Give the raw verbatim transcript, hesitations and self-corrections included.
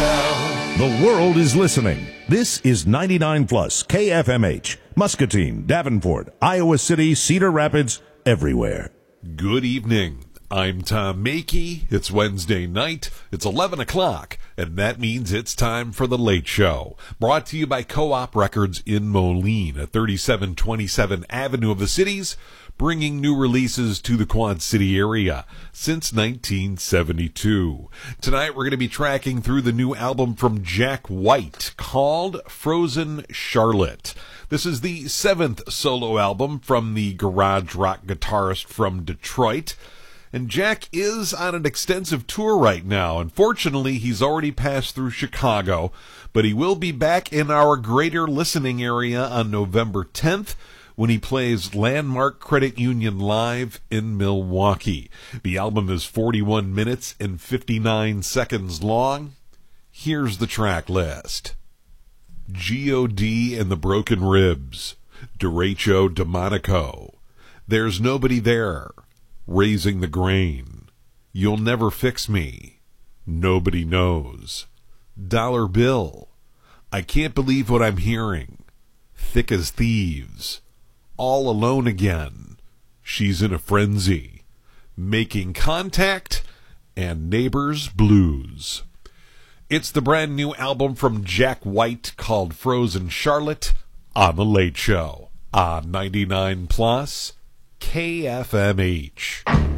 Show. The world is listening. This is ninety-nine plus K F M H, Muscatine, Davenport, Iowa City, Cedar Rapids, everywhere. Good evening. I'm Tom Makey. It's Wednesday night. It's eleven o'clock, and that means it's time for The Late Show. Brought to you by Co-op Records in Moline at thirty-seven twenty-seven Avenue of the Cities, bringing new releases to the Quad City area since nineteen seventy-two. Tonight we're going to be tracking through the new album from Jack White called Frozen Charlotte. This is the seventh solo album from the garage rock guitarist from Detroit. And Jack is on an extensive tour right now. Unfortunately, he's already passed through Chicago, but he will be back in our greater listening area on November tenth when he plays Landmark Credit Union Live in Milwaukee. The album is forty-one minutes and fifty-nine seconds long. Here's the track list. G O D and the Broken Ribs, Derecho Demonico, There's Nobody There, Raising the Grain, You'll Never Fix Me, Nobody Knows, Dollar Bill, I Can't Believe What I'm Hearing, Thick as Thieves, All Alone Again, She's in a Frenzy, Making Contact, and Neighbors Blues. It's the brand new album from Jack White called Frozen Charlotte on The Late Show on ninety-nine plus K F M H.